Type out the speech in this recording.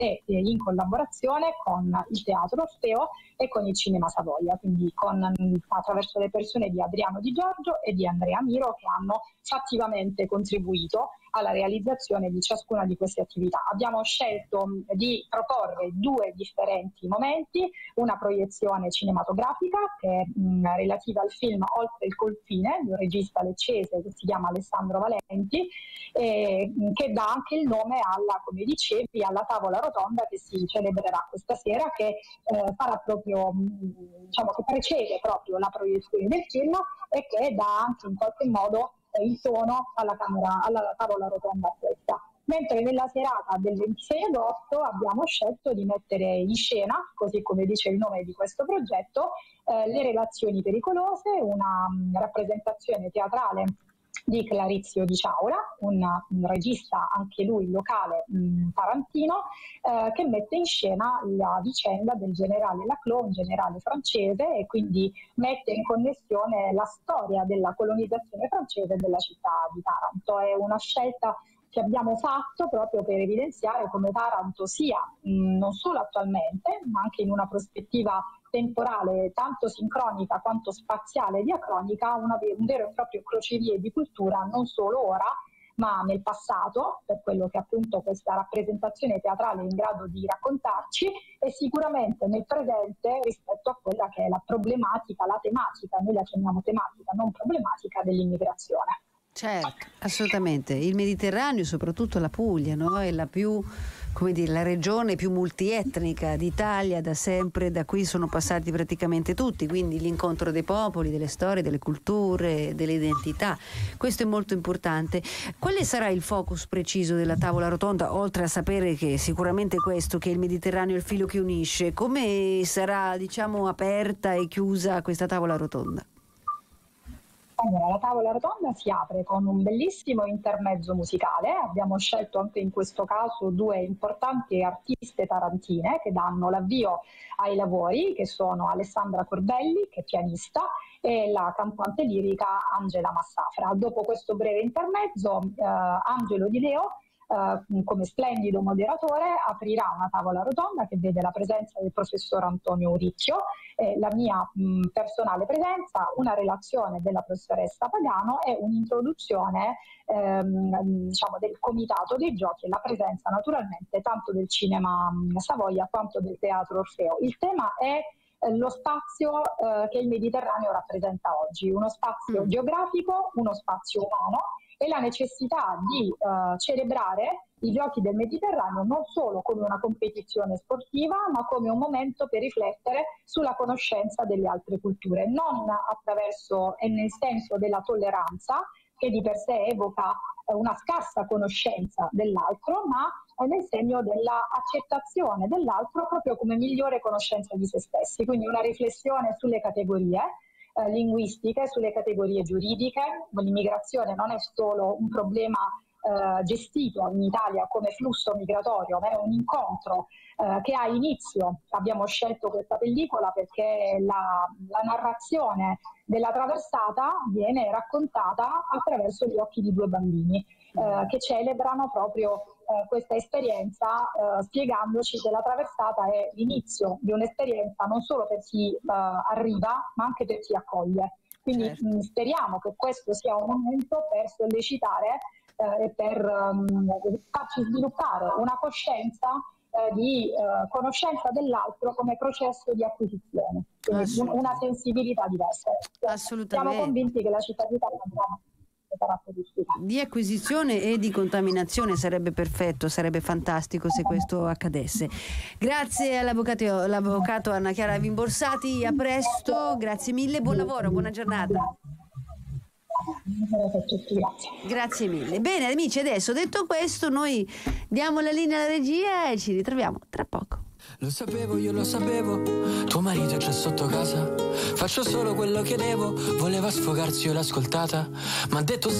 e in collaborazione con il Teatro Orfeo e con il Cinema Savoia, quindi attraverso le persone di Adriano Di Giorgio e di Andrea Miro, che hanno fattivamente contribuito alla realizzazione di ciascuna di queste attività. Abbiamo scelto di proporre due differenti momenti: una proiezione cinematografica che è relativa al film Oltre il confine, di un regista leccese che si chiama Alessandro Valenti, che dà anche il nome alla, come dicevi, alla tavola rotonda che si celebrerà questa sera, che farà proprio, che precede proprio la proiezione del film e che dà anche in qualche modo il tono alla tavola rotonda questa. Mentre nella serata del 26 agosto abbiamo scelto di mettere in scena, così come dice il nome di questo progetto, Le relazioni pericolose, una rappresentazione teatrale di Clarizio Di Ciaura, un regista anche lui locale tarantino, che mette in scena la vicenda del generale Laclos, un generale francese, e quindi mette in connessione la storia della colonizzazione francese della città di Taranto. È una scelta che abbiamo fatto proprio per evidenziare come Taranto sia, non solo attualmente, ma anche in una prospettiva temporale tanto sincronica quanto spaziale e diacronica, un vero e proprio crocevie di cultura, non solo ora, ma nel passato, per quello che appunto questa rappresentazione teatrale è in grado di raccontarci, e sicuramente nel presente rispetto a quella che è la problematica, la tematica, noi la chiamiamo tematica, non problematica, dell'immigrazione. Certo, assolutamente. Il Mediterraneo, soprattutto la Puglia, no? È la più, come dire, la regione più multietnica d'Italia da sempre, da cui sono passati praticamente tutti, quindi l'incontro dei popoli, delle storie, delle culture, delle identità. Questo è molto importante. Quale sarà il focus preciso della tavola rotonda, oltre a sapere che sicuramente questo, che il Mediterraneo è il filo che unisce? Come sarà, aperta e chiusa questa tavola rotonda? Allora, la tavola rotonda si apre con un bellissimo intermezzo musicale. Abbiamo scelto anche in questo caso due importanti artiste tarantine che danno l'avvio ai lavori, che sono Alessandra Corbelli, che è pianista, e la cantante lirica Angela Massafra. Dopo questo breve intermezzo, Angelo Di Leo, come splendido moderatore, aprirà una tavola rotonda che vede la presenza del professor Antonio Uricchio, la mia personale presenza, una relazione della professoressa Pagano e un'introduzione del comitato dei giochi, e la presenza naturalmente tanto del Cinema Savoia quanto del Teatro Orfeo. Il tema è lo spazio che il Mediterraneo rappresenta oggi, uno spazio geografico, uno spazio umano, e la necessità di celebrare i Giochi del Mediterraneo non solo come una competizione sportiva, ma come un momento per riflettere sulla conoscenza delle altre culture, non attraverso e nel senso della tolleranza, che di per sé evoca una scarsa conoscenza dell'altro, ma nel segno dell'accettazione dell'altro proprio come migliore conoscenza di se stessi. Quindi una riflessione sulle categorie linguistiche, sulle categorie giuridiche. L'immigrazione non è solo un problema gestito in Italia come flusso migratorio, ma è un incontro che ha inizio. Abbiamo scelto questa pellicola perché la narrazione della traversata viene raccontata attraverso gli occhi di due bambini che celebrano proprio questa esperienza, spiegandoci che la traversata è l'inizio di un'esperienza non solo per chi arriva, ma anche per chi accoglie. Quindi speriamo che questo sia un momento per sollecitare e per farci sviluppare una coscienza di conoscenza dell'altro come processo di acquisizione, quindi una sensibilità diversa. Assolutamente. Siamo convinti che la città d'Italia avrà caratteristica di acquisizione e di contaminazione. Sarebbe perfetto, sarebbe fantastico se questo accadesse. Grazie all'avvocato Anna Chiara Vimborsati, a presto, grazie mille, buon lavoro, buona giornata. Grazie mille. Bene amici, adesso detto questo noi diamo la linea alla regia e ci ritroviamo tra poco. Lo sapevo, io lo sapevo, tuo marito c'è sotto casa, faccio solo quello che devo, voleva sfogarsi, io l'ho ascoltata, ma ha detto